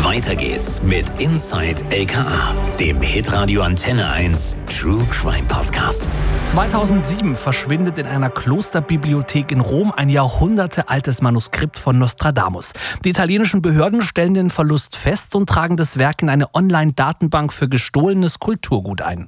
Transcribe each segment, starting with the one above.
Weiter geht's mit Inside LKA, dem Hitradio Antenne 1 True Crime Podcast. 2007 verschwindet in einer Klosterbibliothek in Rom ein jahrhundertealtes Manuskript von Nostradamus. Die italienischen Behörden stellen den Verlust fest und tragen das Werk in eine Online-Datenbank für gestohlenes Kulturgut ein.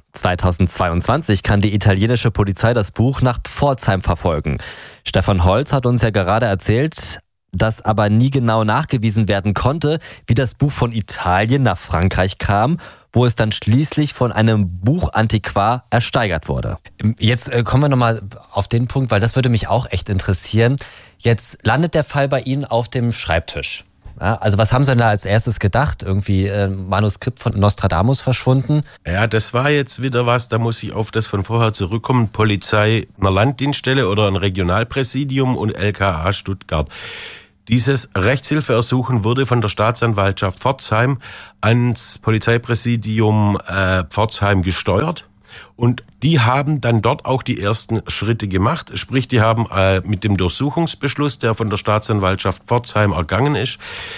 2022 kann die italienische Polizei das Buch nach Pforzheim verfolgen. Stefan Holz hat uns ja gerade erzählt, dass aber nie genau nachgewiesen werden konnte, wie das Buch von Italien nach Frankreich kam, wo es dann schließlich von einem Buchantiquar ersteigert wurde. Jetzt kommen wir nochmal auf den Punkt, weil das würde mich auch echt interessieren. Jetzt landet der Fall bei Ihnen auf dem Schreibtisch. Ja, also was haben Sie denn da als erstes gedacht? Irgendwie Manuskript von Nostradamus verschwunden? Ja, das war jetzt wieder was, da muss ich auf das von vorher zurückkommen. Polizei einer Landdienststelle oder ein Regionalpräsidium und LKA Stuttgart. Dieses Rechtshilfeersuchen wurde von der Staatsanwaltschaft Pforzheim ans Polizeipräsidium Pforzheim gesteuert. Und die haben dann dort auch die ersten Schritte gemacht. Sprich, die haben mit dem Durchsuchungsbeschluss, der von der Staatsanwaltschaft Pforzheim ergangen ist,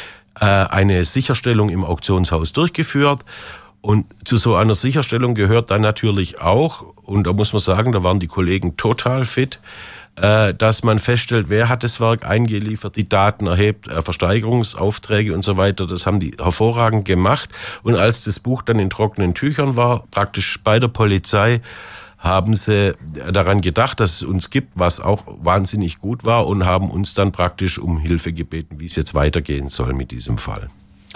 eine Sicherstellung im Auktionshaus durchgeführt. Und zu so einer Sicherstellung gehört dann natürlich auch, und da muss man sagen, da waren die Kollegen total fit, dass man feststellt, wer hat das Werk eingeliefert, die Daten erhebt, Versteigerungsaufträge und so weiter. Das haben die hervorragend gemacht. Und als das Buch dann in trockenen Tüchern war, praktisch bei der Polizei, haben sie daran gedacht, dass es uns gibt, was auch wahnsinnig gut war, und haben uns dann praktisch um Hilfe gebeten, wie es jetzt weitergehen soll mit diesem Fall.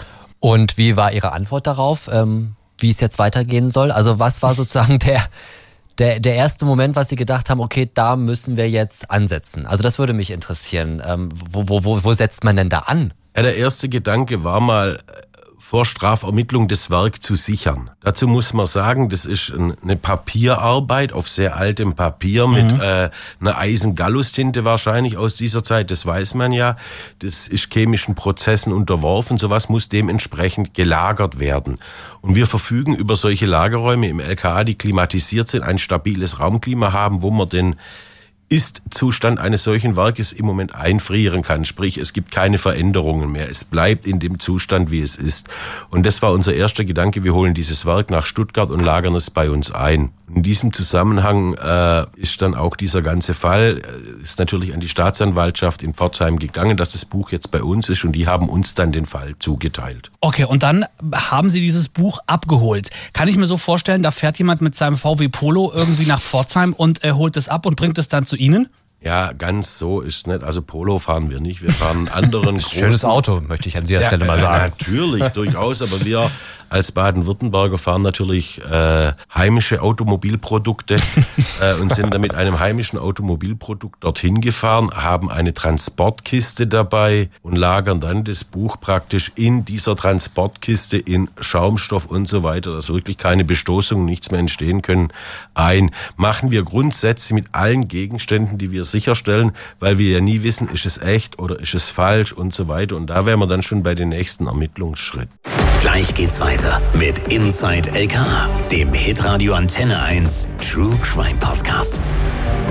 Und wie war Ihre Antwort darauf, wie es jetzt weitergehen soll? Also was war sozusagen der erste Moment, was Sie gedacht haben, okay, da müssen wir jetzt ansetzen? Also das würde mich interessieren. Wo setzt man denn da an? Ja, der erste Gedanke war mal, vor Strafermittlung das Werk zu sichern. Dazu muss man sagen, das ist eine Papierarbeit auf sehr altem Papier mit einer Eisen-Gallus-Tinte wahrscheinlich aus dieser Zeit, das weiß man ja. Das ist chemischen Prozessen unterworfen, sowas muss dementsprechend gelagert werden. Und wir verfügen über solche Lagerräume im LKA, die klimatisiert sind, ein stabiles Raumklima haben, wo man den Ist-Zustand eines solchen Werkes im Moment einfrieren kann. Sprich, es gibt keine Veränderungen mehr. Es bleibt in dem Zustand, wie es ist. Und das war unser erster Gedanke. Wir holen dieses Werk nach Stuttgart und lagern es bei uns ein. In diesem Zusammenhang ist dann auch dieser ganze Fall, ist natürlich an die Staatsanwaltschaft in Pforzheim gegangen, dass das Buch jetzt bei uns ist, und die haben uns dann den Fall zugeteilt. Okay, und dann haben Sie dieses Buch abgeholt. Kann ich mir so vorstellen, da fährt jemand mit seinem VW Polo irgendwie nach Pforzheim und holt es ab und bringt es dann zu Ihnen? Ja, ganz so ist nicht. Also Polo fahren wir nicht. Wir fahren einen anderen großen... Schönes Auto, möchte ich an dieser Stelle mal sagen. Natürlich, durchaus. Aber wir als Baden-Württemberger fahren natürlich heimische Automobilprodukte und sind dann mit einem heimischen Automobilprodukt dorthin gefahren, haben eine Transportkiste dabei und lagern dann das Buch praktisch in dieser Transportkiste in Schaumstoff und so weiter, dass wirklich keine Bestoßungen, nichts mehr entstehen können, ein. Machen wir grundsätzlich mit allen Gegenständen, die wir sicherstellen, weil wir ja nie wissen, ist es echt oder ist es falsch und so weiter. Und da wären wir dann schon bei den nächsten Ermittlungsschritten. Gleich geht's weiter mit Inside LKA, dem Hitradio Antenne 1 True Crime Podcast.